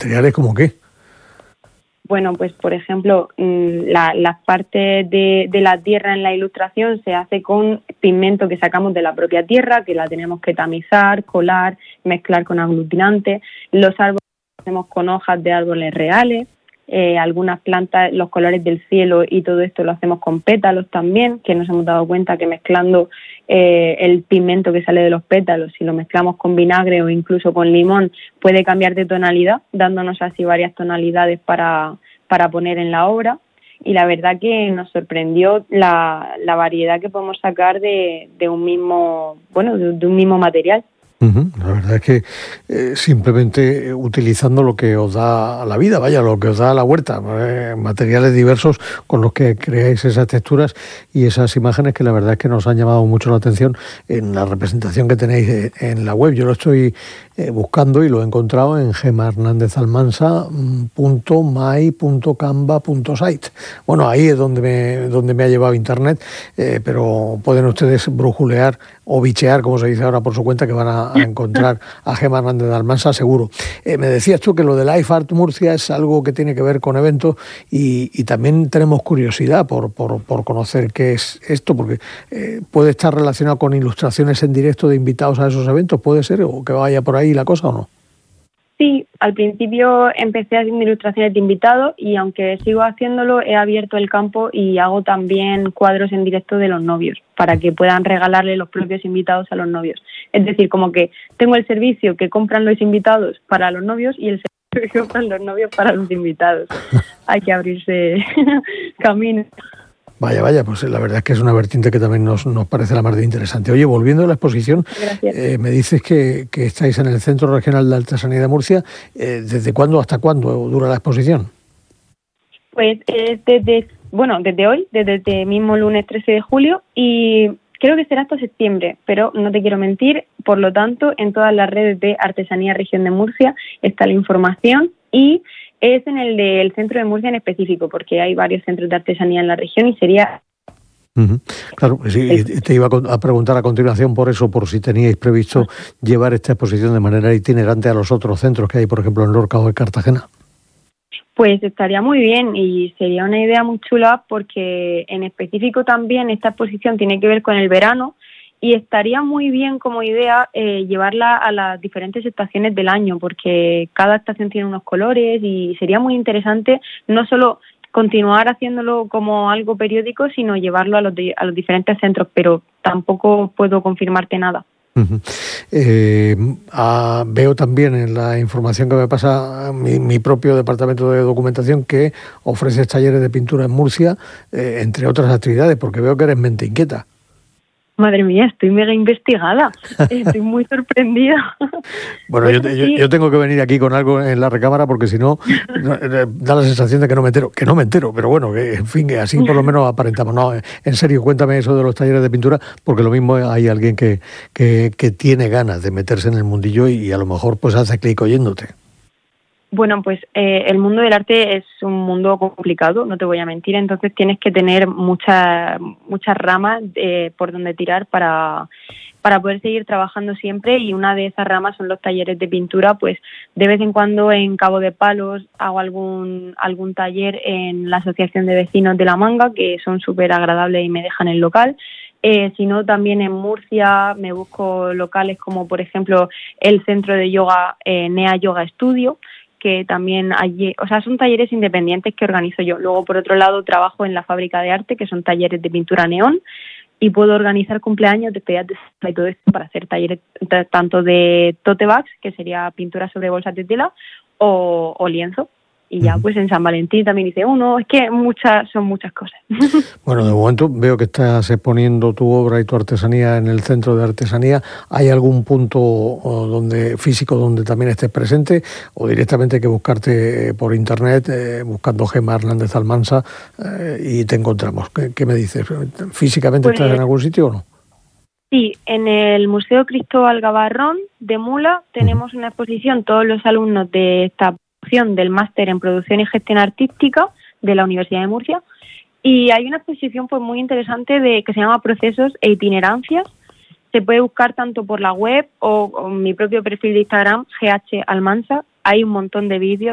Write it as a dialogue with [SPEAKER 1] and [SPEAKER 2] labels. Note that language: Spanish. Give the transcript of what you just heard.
[SPEAKER 1] ¿Materiales como qué?
[SPEAKER 2] Bueno, pues por ejemplo, las partes de la tierra en la ilustración se hace con pigmento que sacamos de la propia tierra, que la tenemos que tamizar, colar, mezclar con aglutinantes. Los árboles los hacemos con hojas de árboles reales. Algunas plantas, los colores del cielo y todo esto lo hacemos con pétalos también, que nos hemos dado cuenta que mezclando el pigmento que sale de los pétalos, si lo mezclamos con vinagre o incluso con limón, puede cambiar de tonalidad, dándonos así varias tonalidades para poner en la obra. Y la verdad que nos sorprendió la variedad que podemos sacar de un mismo material.
[SPEAKER 1] La verdad es que simplemente utilizando lo que os da la vida, lo que os da la huerta, materiales diversos con los que creáis esas texturas y esas imágenes que la verdad es que nos han llamado mucho la atención en la representación que tenéis en la web. Yo lo estoy buscando y lo he encontrado en gemahernandezalmansa.my.canva.site. Bueno, ahí es donde me ha llevado internet, pero pueden ustedes brujulear o bichear, como se dice ahora por su cuenta, que van a encontrar a Gemma Hernández de Almansa, seguro. Me decías tú que lo de Life Art Murcia es algo que tiene que ver con eventos y también tenemos curiosidad por conocer qué es esto, porque puede estar relacionado con ilustraciones en directo de invitados a esos eventos, puede ser, o que vaya por ahí la cosa o no.
[SPEAKER 2] Sí, al principio empecé haciendo ilustraciones de invitados y aunque sigo haciéndolo, he abierto el campo y hago también cuadros en directo de los novios para que puedan regalarle los propios invitados a los novios. Es decir, como que tengo el servicio que compran los invitados para los novios y el servicio que compran los novios para los invitados. Hay que abrirse camino.
[SPEAKER 1] Vaya, pues la verdad es que es una vertiente que también nos parece la más de interesante. Oye, volviendo a la exposición, me dices que estáis en el Centro Regional de Artesanía de Murcia. ¿Desde cuándo hasta cuándo dura la exposición?
[SPEAKER 2] Pues desde hoy, desde este mismo lunes 13 de julio, y creo que será hasta septiembre, pero no te quiero mentir. Por lo tanto, en todas las redes de Artesanía Región de Murcia está la información y es en el del centro de Murcia en específico, porque hay varios centros de artesanía en la región y sería...
[SPEAKER 1] Claro, sí, te iba a preguntar a continuación por eso, por si teníais previsto llevar esta exposición de manera itinerante a los otros centros que hay, por ejemplo, en Lorca o en Cartagena.
[SPEAKER 2] Pues estaría muy bien y sería una idea muy chula porque en específico también esta exposición tiene que ver con el verano y estaría muy bien como idea llevarla a las diferentes estaciones del año porque cada estación tiene unos colores y sería muy interesante no solo continuar haciéndolo como algo periódico, sino llevarlo a los diferentes centros, pero tampoco puedo confirmarte nada.
[SPEAKER 1] Veo también en la información que me pasa mi propio departamento de documentación que ofreces talleres de pintura en Murcia, entre otras actividades, porque veo que eres mente inquieta.
[SPEAKER 2] Madre mía, estoy mega investigada. Estoy muy sorprendida.
[SPEAKER 1] Bueno, yo tengo que venir aquí con algo en la recámara porque si no, da la sensación de que no me entero, pero bueno, que en fin, que así por lo menos aparentamos. No, en serio, cuéntame eso de los talleres de pintura, porque lo mismo hay alguien que tiene ganas de meterse en el mundillo y a lo mejor pues hace clic oyéndote.
[SPEAKER 2] Bueno, pues el mundo del arte es un mundo complicado, no te voy a mentir, entonces tienes que tener muchas ramas por donde tirar para poder seguir trabajando siempre y una de esas ramas son los talleres de pintura, pues de vez en cuando en Cabo de Palos hago algún taller en la Asociación de Vecinos de La Manga, que son súper agradables y me dejan el local. Sino también en Murcia me busco locales como por ejemplo el centro de yoga Nea Yoga Studio, que también hay, o sea, son talleres independientes que organizo yo. Luego, por otro lado, trabajo en la Fábrica de Arte, que son talleres de pintura neón, y puedo organizar cumpleaños, despedidas de cena y todo esto para hacer talleres tanto de tote bags, que sería pintura sobre bolsas de tela, o lienzo. Y ya pues en San Valentín también hice uno. Es que son muchas cosas.
[SPEAKER 1] Bueno, de momento veo que estás exponiendo tu obra y tu artesanía en el Centro de Artesanía. ¿Hay algún punto físico donde también estés presente o directamente hay que buscarte por internet buscando Gemma Hernández Almansa y te encontramos? ¿Qué me dices? ¿Físicamente estás en algún sitio o no?
[SPEAKER 2] Sí, en el Museo Cristóbal Gavarrón de Mula tenemos una exposición, todos los alumnos de esta del máster en producción y gestión artística de la Universidad de Murcia, y hay una exposición pues muy interesante que se llama Procesos e itinerancias. Se puede buscar tanto por la web o mi propio perfil de Instagram, GH Almansa. Hay un montón de vídeos